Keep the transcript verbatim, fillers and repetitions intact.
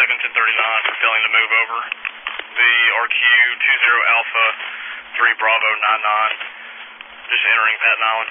second ten thirty-nine for failing to move over. The R Q two zero Alpha three Bravo nine nine, just entering Patton Island.